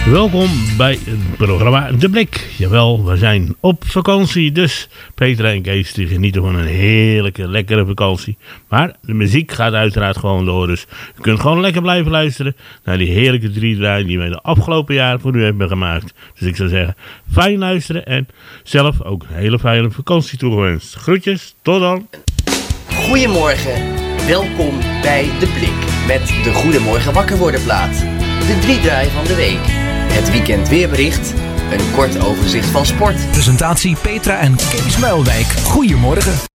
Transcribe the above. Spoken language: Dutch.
Welkom bij het programma De Blik. Jawel, we zijn op vakantie, dus Petra en Kees die genieten van een heerlijke, lekkere vakantie. Maar de muziek gaat uiteraard gewoon door, dus u kunt gewoon lekker blijven luisteren naar die heerlijke 3 draaien die wij de afgelopen jaren voor u hebben gemaakt. Dus ik zou zeggen, fijn luisteren en zelf ook een hele fijne vakantie toegewenst. Groetjes, tot dan. Goedemorgen, welkom bij De Blik met de Goedemorgen Wakker Worden plaat. De 3 draai van de week. Het weekend weerbericht. Een kort overzicht van sport. Presentatie Petra en Kees Muilwijk. Goedemorgen.